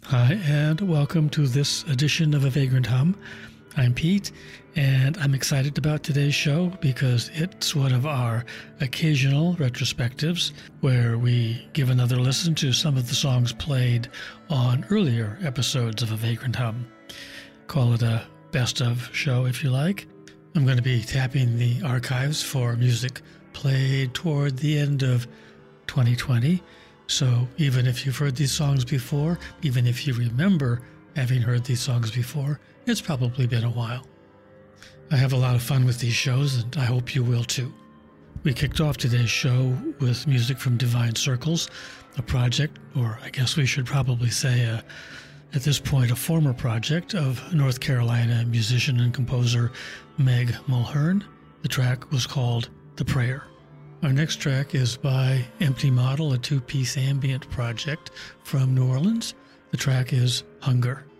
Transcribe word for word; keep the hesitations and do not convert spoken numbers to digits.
Hi, and welcome to this edition of A Vagrant Hum. I'm Pete, and I'm excited about today's show because it's one of our occasional retrospectives where we give another listen to some of the songs played on earlier episodes of A Vagrant Hum. Call it a best of show if you like. I'm going to be tapping the archives for music played toward the end of twenty twenty. So even if you've heard these songs before, even if you remember having heard these songs before, it's probably been a while. I have a lot of fun with these shows, and I hope you will too. We kicked off today's show with music from Divine Circles, a project, or I guess we should probably say a, at this point a former project of North Carolina musician and composer Meg Mulhern. The track was called The Prayer. Our next track is by Empty Model, a two-piece ambient project from New Orleans. The track is Hunger.